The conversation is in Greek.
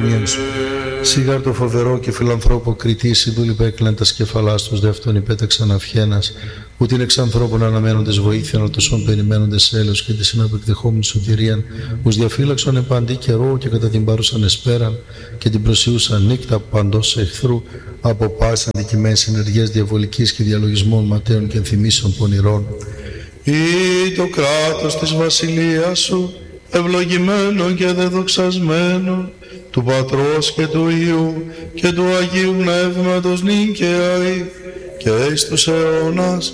παροιμίαν σου. Σίγαρ το φοβερό και φιλανθρώπο κριτής, ειδούλη έκλαινε τα σκεφαλά τους, δεύτερον υπέταξαν αυχένας, που την εξ ανθρώπων αναμένοντες βοήθειαν, αλλά τοσόν περιμένοντες έλεος και τη συναπεκδεχόμενη σωτηρίαν, ους διαφύλαξον επαντή καιρό και κατά την πάρουσαν εσπέραν και την προσιούσαν νύκτα παντός εχθρού, από πάσης αντικειμένης ενεργές διαβολικής και διαλογισμών ματέων και ενθυμίσεων πονηρών. Ή το κράτος της βασιλείας σου, ευλογημένο και δεδοξασμένο, του Πατρός και του Υιού και του Αγίου Πνεύματος νυν και αεί και εις τους αιώνας